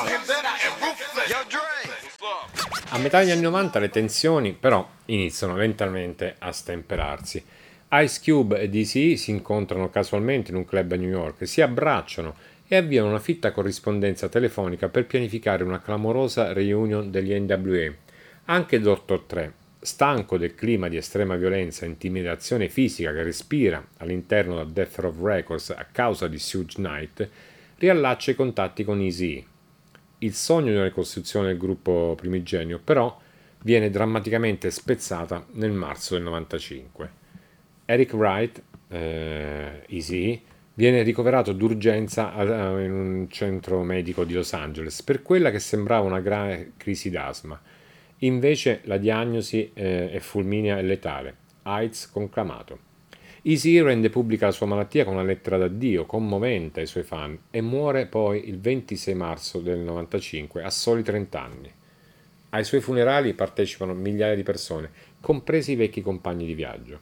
A metà degli anni 90 le tensioni però iniziano lentamente a stemperarsi. Ice Cube e DCE si incontrano casualmente in un club a New York, si abbracciano e avviano una fitta corrispondenza telefonica per pianificare una clamorosa reunion degli NWA. Anche Dr. Dre, stanco del clima di estrema violenza e intimidazione fisica che respira all'interno del Death Row Records a causa di Suge Knight, riallaccia i contatti con Eazy-E. Il sogno di una ricostruzione del gruppo primigenio, però, viene drammaticamente spezzata nel marzo del 95. Eric Wright, Eazy-E, viene ricoverato d'urgenza in un centro medico di Los Angeles per quella che sembrava una grave crisi d'asma. Invece la diagnosi è fulminea e letale, AIDS conclamato. Eazy rende pubblica la sua malattia con una lettera d'addio commovente ai suoi fan e muore poi il 26 marzo del 95 a soli 30 anni. Ai suoi funerali partecipano migliaia di persone, compresi i vecchi compagni di viaggio.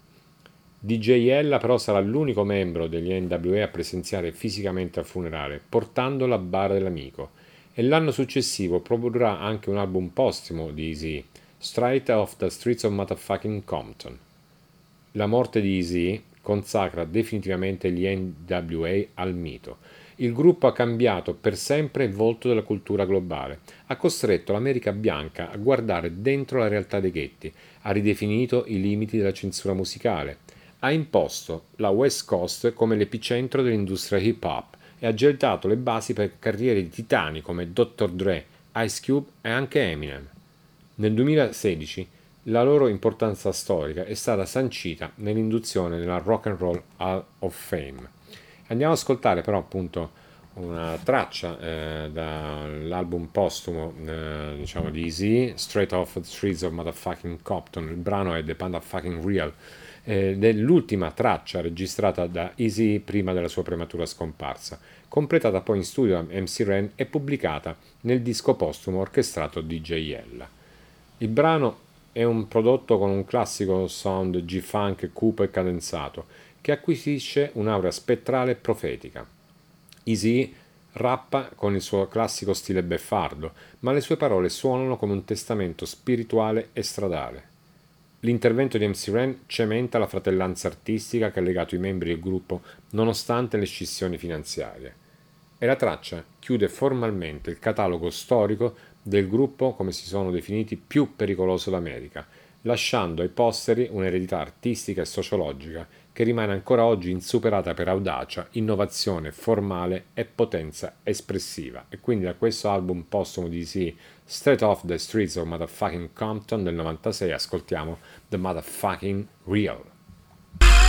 DJ Ella però sarà l'unico membro degli NWA a presenziare fisicamente al funerale, portando la bara dell'amico, e l'anno successivo produrrà anche un album postumo di Eazy, Straight Off the Streets of Motherfucking Compton. La morte di Eazy consacra definitivamente gli NWA al mito. Il gruppo ha cambiato per sempre il volto della cultura globale, ha costretto l'America bianca a guardare dentro la realtà dei ghetti, ha ridefinito i limiti della censura musicale, ha imposto la West Coast come l'epicentro dell'industria hip hop e ha gettato le basi per carriere di titani come Dr. Dre, Ice Cube e anche Eminem. Nel 2016 la loro importanza storica è stata sancita nell'induzione nella Rock and Roll Hall of Fame. Andiamo ad ascoltare però appunto una traccia dall'album postumo diciamo di Eazy, Straight Off the Streets of Motherfucking Compton. Il brano è The Motherfucking Real, dell'ultima traccia registrata da Eazy prima della sua prematura scomparsa, completata poi in studio da MC Ren e pubblicata nel disco postumo orchestrato DJ Ella. Il brano è un prodotto con un classico sound G-funk cupo e cadenzato che acquisisce un'aura spettrale e profetica. Eazy rappa con il suo classico stile beffardo, ma le sue parole suonano come un testamento spirituale e stradale. L'intervento di MC Ren cementa la fratellanza artistica che ha legato i membri del gruppo nonostante le scissioni finanziarie. E la traccia chiude formalmente il catalogo storico del gruppo, come si sono definiti, più pericoloso d'America, lasciando ai posteri un'eredità artistica e sociologica che rimane ancora oggi insuperata per audacia, innovazione formale e potenza espressiva. E quindi da questo album postumo di Eazy, Straight Off the Streets of Motherfucking Compton del 96, ascoltiamo The Motherfucking Real.